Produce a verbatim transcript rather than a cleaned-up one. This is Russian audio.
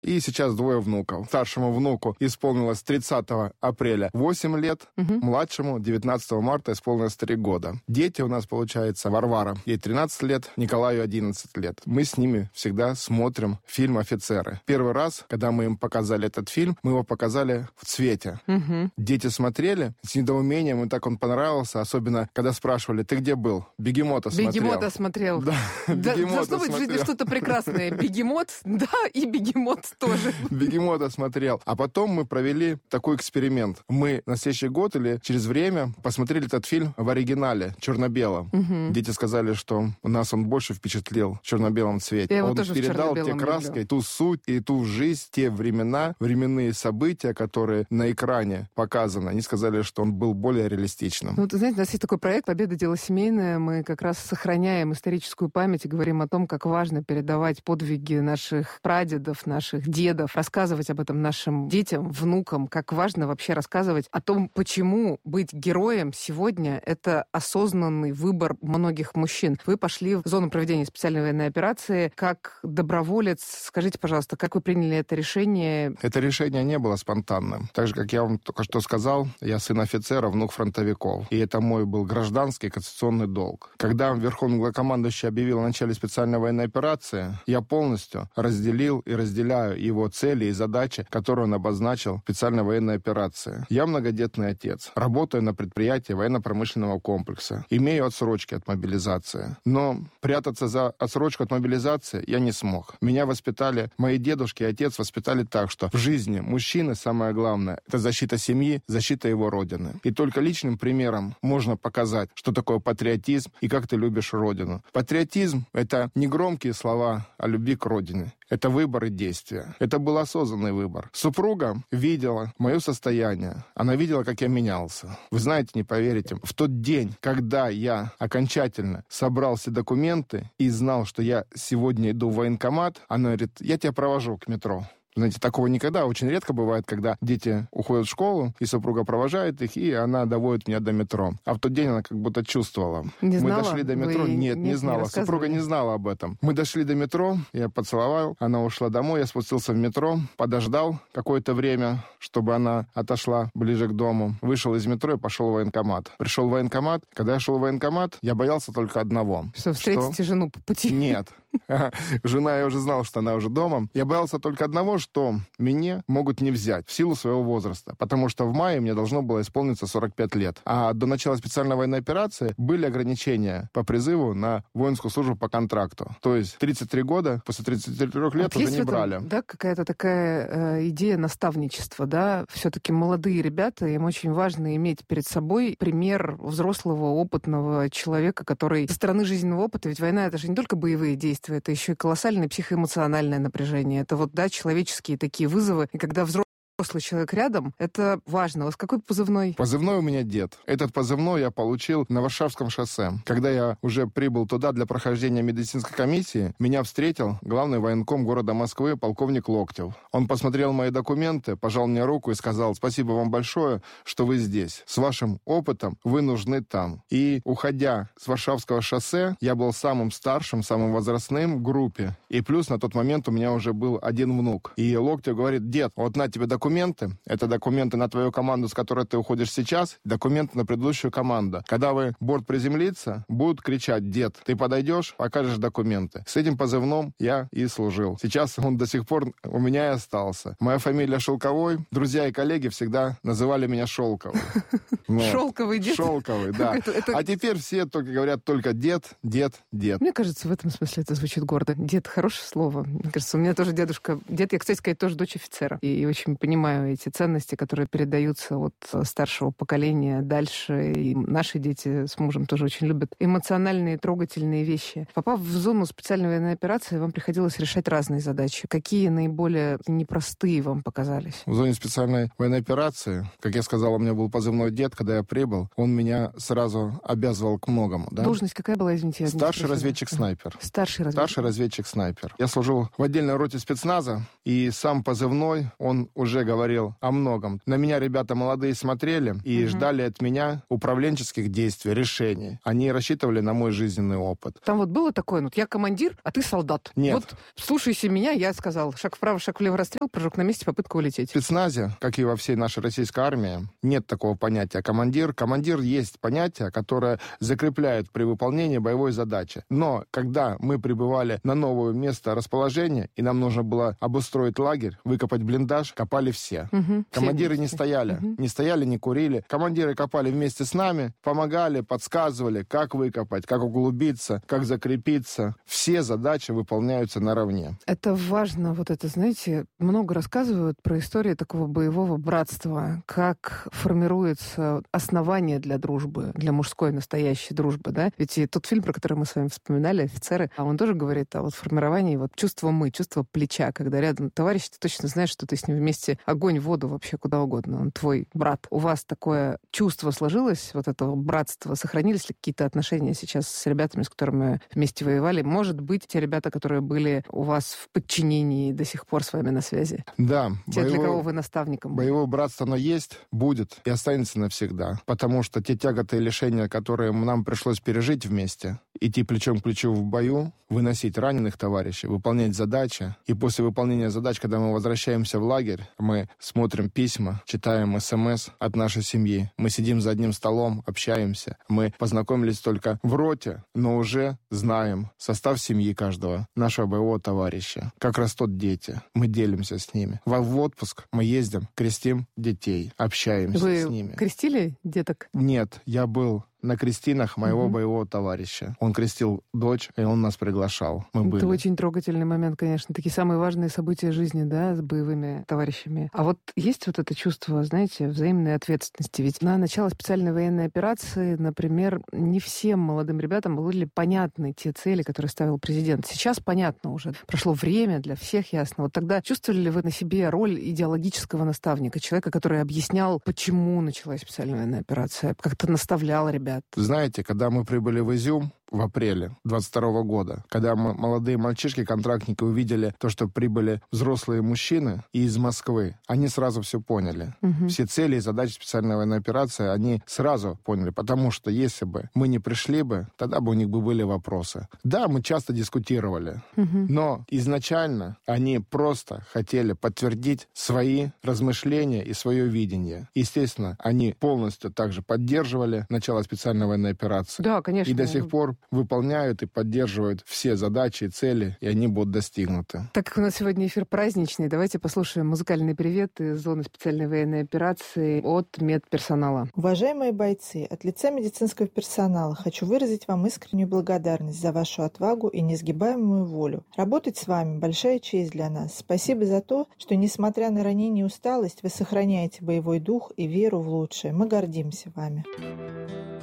И сейчас двое внуков. Старшему внуку исполнилось тридцатого апреля восемь лет, угу. младшему девятнадцатого марта исполнилось три года. Дети у нас, получается, Варвара, ей тринадцать лет, Николаю одиннадцать лет. Мы с ними всегда смотрим фильм «Офицеры». Первый раз, когда мы им показали этот фильм, мы его показали в цвете. Угу. Дети смотрели с недоумением, и так он понравился, особенно когда спрашивали: ты где был? Бегемота смотрел. Бегемота смотрел. Да, бегемота должно быть в жизни что-то прекрасное. Бегемот, да, и бегемот тоже. Бегемота смотрел. А потом мы провели такой эксперимент. Мы на следующий год или через время посмотрели этот фильм в оригинале, черно-белом. Угу. Дети сказали, что нас он больше впечатлил в черно-белом цвете. Я он передал те краски, люблю. Ту суть и ту жизнь, те времена, временные события, которые на экране показаны. Они сказали, что он был более реалистичным. Ну, ты знаете, у нас есть такой проект «Победа. Дело семейное». Мы как раз сохраняем историческую память и говорим о том, как важно передавать подвиги наших прадедов, наших дедов, рассказывать об этом нашим детям, внукам, как важно вообще рассказывать о том, почему быть героем сегодня — это осознанный выбор многих мужчин. Вы пошли в зону проведения специальной военной операции как доброволец. Скажите, пожалуйста, как вы приняли это решение? Это решение не было спонтанным. Так же, как я вам только что сказал, я сын офицера, внук фронтовиков. И это мой был гражданский конституционный долг. Когда Верховный главнокомандующий объявил о начале специальной военной операции, я полностью разделил и разделяю его цели и задачи, которые он обозначил в специальной военной операции. Я многодетный отец, работаю на предприятии военно-промышленного комплекса, имею отсрочки от мобилизации. Но прятаться за отсрочку от мобилизации я не смог. Меня воспитали, мои дедушки и отец воспитали так, что в жизни мужчины самое главное — это защита семьи, защита его родины. И только личным примером можно показать, что такое патриотизм и как ты любишь родину. Патриотизм — это не громкие слова о любви к родине. Это выбор и действия. Это был осознанный выбор. Супруга видела мое состояние. Она видела, как я менялся. Вы знаете, не поверите, в тот день, когда я окончательно собрал все документы и знал, что я сегодня иду в военкомат, она говорит: я тебя провожу к метро. Знаете, такого никогда, очень редко бывает, когда дети уходят в школу, и супруга провожает их, и она доводит меня до метро. А в тот день она как будто чувствовала. Не знала? Мы дошли до метро. Вы... Нет, не, не знала. Не супруга не знала об этом. Мы дошли до метро, я поцеловал, она ушла домой, я спустился в метро, подождал какое-то время, чтобы она отошла ближе к дому. Вышел из метро и пошел в военкомат. Пришел в военкомат. Когда я шел в военкомат, я боялся только одного. Что, встретите что... жену по пути? Нет. Жена, я уже знал, что она уже дома. Я боялся только одного, что меня могут не взять в силу своего возраста, потому что в мае мне должно было исполниться сорок пять лет. А до начала специальной военной операции были ограничения по призыву на воинскую службу по контракту. То есть тридцать три года, после тридцати трёх лет вот уже не брали. Этом, да, какая-то такая э, идея наставничества, да? Все-таки молодые ребята, им очень важно иметь перед собой пример взрослого, опытного человека, который со стороны жизненного опыта, ведь война — это же не только боевые действия, это еще и колоссальное психоэмоциональное напряжение. Это вот, да, человеческие такие вызовы. И когда взрослый человек рядом, это важно. У вас какой позывной? Позывной у меня дед. Этот позывной я получил на Варшавском шоссе. Когда я уже прибыл туда для прохождения медицинской комиссии, меня встретил главный военком города Москвы полковник Локтев. Он посмотрел мои документы, пожал мне руку и сказал: спасибо вам большое, что вы здесь. С вашим опытом вы нужны там. И, уходя с Варшавского шоссе, я был самым старшим, самым возрастным в группе. И плюс на тот момент у меня уже был один внук. И Локтев говорит: дед, вот на тебе документы. Документы. Это документы на твою команду, с которой ты уходишь сейчас, документы на предыдущую команду. Когда вы борт приземлится, будут кричать: дед, ты подойдешь, покажешь документы. С этим позывным я и служил. Сейчас он до сих пор у меня и остался. Моя фамилия Шелковой. Друзья и коллеги всегда называли меня Шелковый. Шелковый дед? Шелковый, да. А теперь все только говорят только дед, дед, дед. Мне кажется, в этом смысле это звучит гордо. Дед — хорошее слово. Мне кажется, у меня тоже дедушка... Дед, я, кстати сказать, тоже дочь офицера. И очень понимаю эти ценности, которые передаются от старшего поколения дальше. И наши дети с мужем тоже очень любят эмоциональные, трогательные вещи. Попав в зону специальной военной операции, вам приходилось решать разные задачи. Какие наиболее непростые вам показались? В зоне специальной военной операции, как я сказал, у меня был позывной дед, когда я прибыл. Он меня сразу обязывал к многому. Да? Должность какая была, извините? Старший разведчик-снайпер. Старший разведчик. Старший разведчик-снайпер. Я служил в отдельной роте спецназа, и сам позывной, он уже тоже говорил о многом. На меня ребята молодые смотрели и угу. ждали от меня управленческих действий, решений. Они рассчитывали на мой жизненный опыт. Там вот было такое, вот я командир, а ты солдат. Нет. Вот слушайся меня, я сказал, шаг вправо, шаг влево, расстрел, прыжок на месте, попытка улететь. В спецназе, как и во всей нашей российской армии, нет такого понятия командир. Командир есть понятие, которое закрепляет при выполнении боевой задачи. Но когда мы прибывали на новое место расположения, и нам нужно было обустроить лагерь, выкопать блиндаж, копали все. Угу, Командиры все не стояли, угу. не стояли, не курили. Командиры копали вместе с нами, помогали, подсказывали, как выкопать, как углубиться, как закрепиться. Все задачи выполняются наравне. Это важно, вот это, знаете, много рассказывают про историю такого боевого братства, как формируется основание для дружбы, для мужской настоящей дружбы, да? Ведь и тот фильм, про который мы с вами вспоминали, «Офицеры», он тоже говорит о вот формировании вот чувства «мы», чувства плеча, когда рядом товарищ, ты точно знаешь, что ты с ним вместе огонь, воду, вообще куда угодно, он твой брат. У вас такое чувство сложилось, вот этого братства? Сохранились ли какие-то отношения сейчас с ребятами, с которыми вместе воевали? Может быть, те ребята, которые были у вас в подчинении, до сих пор с вами на связи? Да. Те, боевое, для кого вы наставником были? Боевое братство, оно есть, будет и останется навсегда. Потому что те тяготы и лишения, которые нам пришлось пережить вместе, идти плечом к плечу в бою, выносить раненых товарищей, выполнять задачи. И после выполнения задач, когда мы возвращаемся в лагерь, мы смотрим письма, читаем смс от нашей семьи. Мы сидим за одним столом, общаемся. Мы познакомились только в роте, но уже знаем состав семьи каждого нашего боевого товарища. Как растут дети. Мы делимся с ними. В отпуск мы ездим, крестим детей, общаемся Вы с ними. крестили деток? Нет, я был на крестинах моего угу. боевого товарища. Он крестил дочь, и он нас приглашал. Мы были. Это очень трогательный момент, конечно. Такие самые важные события жизни, да, с боевыми товарищами. А вот есть вот это чувство, знаете, взаимной ответственности. Ведь на начало специальной военной операции, например, не всем молодым ребятам были понятны те цели, которые ставил президент. Сейчас понятно уже. Прошло время, для всех ясно. Вот тогда чувствовали ли вы на себе роль идеологического наставника, человека, который объяснял, почему началась специальная военная операция, как-то наставлял ребят? Знаете, когда мы прибыли в Изюм в апреле двадцать второго года, когда мы, молодые мальчишки-контрактники, увидели то, что прибыли взрослые мужчины и из Москвы, они сразу все поняли. Угу. Все цели и задачи специальной военной операции они сразу поняли, потому что если бы мы не пришли бы, тогда бы у них бы были вопросы. Да, мы часто дискутировали, угу. но изначально они просто хотели подтвердить свои размышления и свое видение. Естественно, они полностью также поддерживали начало специальной военной операции. Да, конечно. И до сих пор выполняют и поддерживают все задачи и цели, и они будут достигнуты. Так как у нас сегодня эфир праздничный, давайте послушаем музыкальный привет из зоны специальной военной операции от медперсонала. Уважаемые бойцы, от лица медицинского персонала хочу выразить вам искреннюю благодарность за вашу отвагу и несгибаемую волю. Работать с вами – большая честь для нас. Спасибо за то, что, несмотря на ранение и усталость, вы сохраняете боевой дух и веру в лучшее. Мы гордимся вами.